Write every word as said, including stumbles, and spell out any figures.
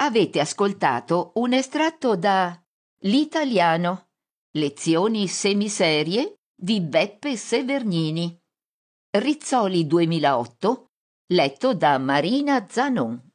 Avete ascoltato un estratto da L'italiano, lezioni semiserie di Beppe Severnini, Rizzoli duemilaotto, letto da Marina Zanon.